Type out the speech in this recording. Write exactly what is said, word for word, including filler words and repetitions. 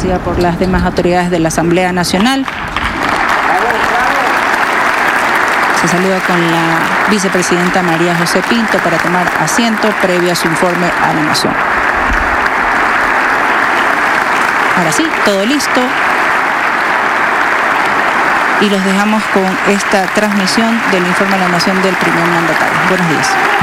agradecida por las demás autoridades de la Asamblea Nacional. Se saluda con la vicepresidenta María José Pinto para tomar asiento previo a su informe a la Nación. Ahora sí, todo listo. Y los dejamos con esta transmisión del informe a la Nación del primer mandatario. Buenos días.